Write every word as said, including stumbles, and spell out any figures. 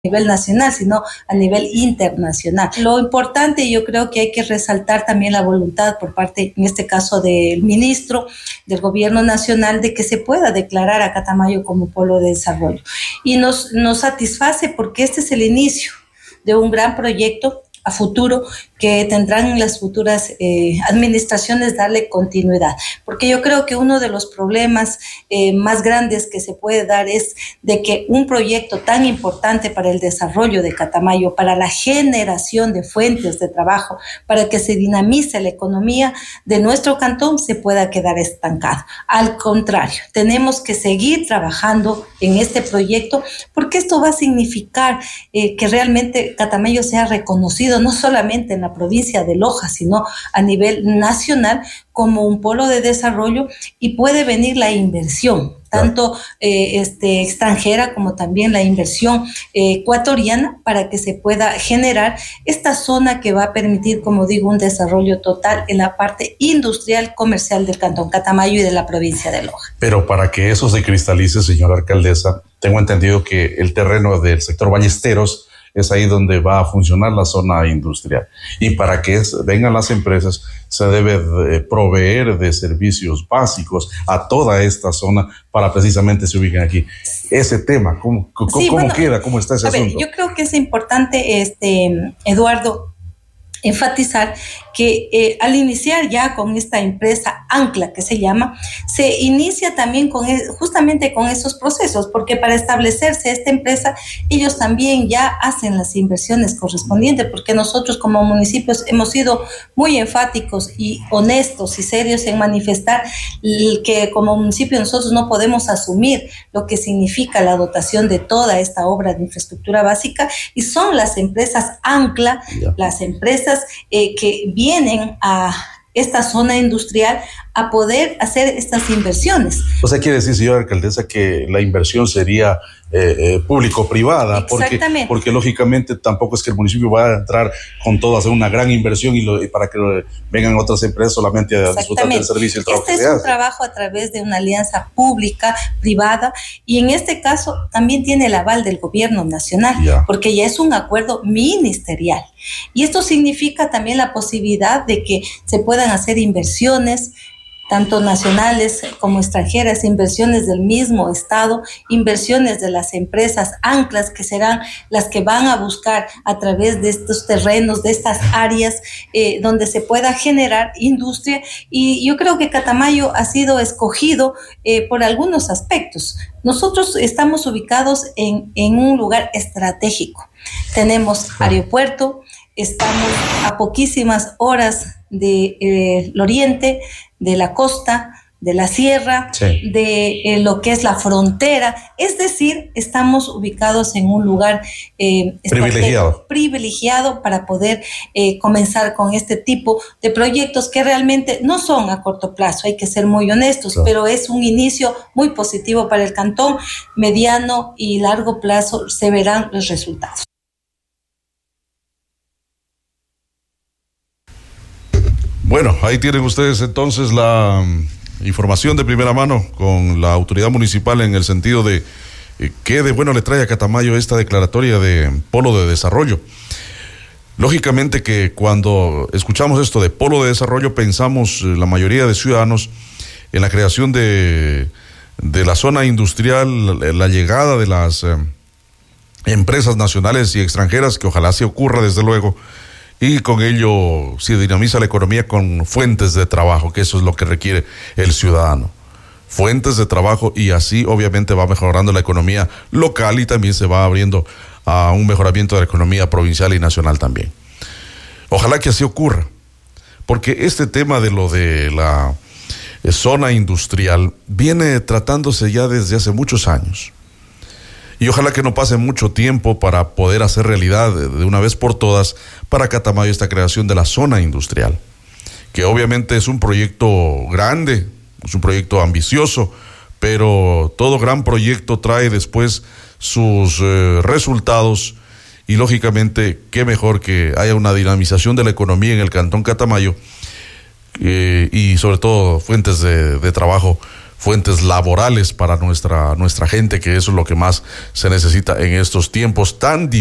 nivel nacional, sino a nivel internacional. Lo importante, yo creo que hay que resaltar también la voluntad por parte, en este caso, del ministro del Gobierno Nacional, de que se pueda declarar a Catamayo como polo de desarrollo. Y nos, nos satisface porque este es el inicio de un gran proyecto a futuro que tendrán las futuras eh, administraciones darle continuidad, porque yo creo que uno de los problemas eh, más grandes que se puede dar es de que un proyecto tan importante para el desarrollo de Catamayo, para la generación de fuentes de trabajo, para que se dinamice la economía de nuestro cantón, se pueda quedar estancado. Al contrario, tenemos que seguir trabajando en este proyecto, porque esto va a significar eh, que realmente Catamayo sea reconocido no solamente en la provincia de Loja, sino a nivel nacional como un polo de desarrollo, y puede venir la inversión, tanto eh, este, extranjera como también la inversión eh, ecuatoriana, para que se pueda generar esta zona que va a permitir, como digo, un desarrollo total en la parte industrial comercial del cantón Catamayo y de la provincia de Loja. Pero para que eso se cristalice, señora alcaldesa, tengo entendido que el terreno del sector Ballesteros es ahí donde va a funcionar la zona industrial. Y para que es, vengan las empresas, se debe de proveer de servicios básicos a toda esta zona para precisamente se ubiquen aquí. Ese tema, ¿cómo, cómo, sí, ¿cómo bueno, queda? ¿Cómo está ese a asunto? Ver, yo creo que es importante, este, Eduardo, enfatizar que eh, al iniciar ya con esta empresa Ancla, que se llama, se inicia también con justamente con esos procesos, porque para establecerse esta empresa, ellos también ya hacen las inversiones correspondientes, porque nosotros como municipios hemos sido muy enfáticos y honestos y serios en manifestar que como municipio nosotros no podemos asumir lo que significa la dotación de toda esta obra de infraestructura básica, y son las empresas Ancla, yeah. las empresas Eh, que vienen a esta zona industrial a poder hacer estas inversiones. O sea, quiere decir, señora alcaldesa, que la inversión sería eh, eh, público-privada, porque, porque lógicamente tampoco es que el municipio va a entrar con todo a hacer una gran inversión y, lo, y para que lo, vengan otras empresas solamente a disfrutar del servicio y el trabajo. Este que es se un hace. trabajo a través de una alianza pública-privada, y en este caso también tiene el aval del gobierno nacional, yeah. porque ya es un acuerdo ministerial. Y esto significa también la posibilidad de que se puedan hacer inversiones, tanto nacionales como extranjeras, inversiones del mismo Estado, inversiones de las empresas anclas, que serán las que van a buscar a través de estos terrenos, de estas áreas, eh, donde se pueda generar industria. Y yo creo que Catamayo ha sido escogido eh, por algunos aspectos. Nosotros estamos ubicados en, en un lugar estratégico. Tenemos aeropuerto, estamos a poquísimas horas del de, eh, oriente, de la costa, de la sierra, sí. de eh, lo que es la frontera. Es decir, estamos ubicados en un lugar eh, privilegiado. privilegiado para poder eh, comenzar con este tipo de proyectos que realmente no son a corto plazo, hay que ser muy honestos, claro. pero es un inicio muy positivo para el cantón. Mediano y largo plazo se verán los resultados. Bueno, ahí tienen ustedes entonces la um, información de primera mano con la autoridad municipal en el sentido de eh, qué de bueno le trae a Catamayo esta declaratoria de polo de desarrollo. Lógicamente que cuando escuchamos esto de polo de desarrollo pensamos eh, la mayoría de ciudadanos en la creación de, de la zona industrial, la, la llegada de las eh, empresas nacionales y extranjeras, que ojalá se ocurra desde luego, y con ello se dinamiza la economía con fuentes de trabajo, que eso es lo que requiere el ciudadano. Fuentes de trabajo, y así obviamente va mejorando la economía local y también se va abriendo a un mejoramiento de la economía provincial y nacional también. Ojalá que así ocurra, porque este tema de lo de la zona industrial viene tratándose ya desde hace muchos años. Y ojalá que no pase mucho tiempo para poder hacer realidad de una vez por todas para Catamayo esta creación de la zona industrial, que obviamente es un proyecto grande, es un proyecto ambicioso, pero todo gran proyecto trae después sus eh, resultados, y lógicamente qué mejor que haya una dinamización de la economía en el cantón Catamayo eh, y sobre todo fuentes de, de trabajo fuentes laborales para nuestra, nuestra gente, que eso es lo que más se necesita en estos tiempos tan difíciles.